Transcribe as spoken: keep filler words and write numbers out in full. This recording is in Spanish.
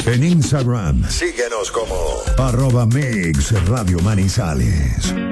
En Instagram, síguenos como arroba Mix Radio Manizales.